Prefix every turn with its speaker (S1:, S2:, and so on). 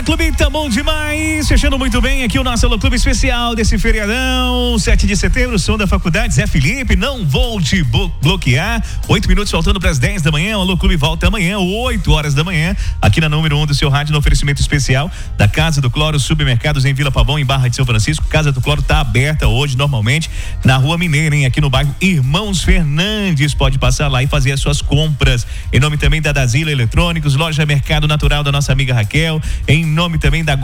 S1: Alô Clube, tá bom demais, fechando muito bem aqui o nosso Alô Clube especial desse feriadão, 7 de setembro, som da faculdade, Zé Felipe, não vou te bloquear, 8 minutos faltando para as 10 da manhã, o Alô Clube volta amanhã, 8 horas da manhã, aqui na número 1 do seu rádio, no oferecimento especial da Casa do Cloro, supermercados em Vila Pavão, em Barra de São Francisco. Casa do Cloro tá aberta hoje, normalmente, na Rua Mineira, hein? Aqui no bairro Irmãos Fernandes, pode passar lá e fazer as suas compras, em nome também da Dazila Eletrônicos, loja Mercado Natural da nossa amiga Raquel, em nome também da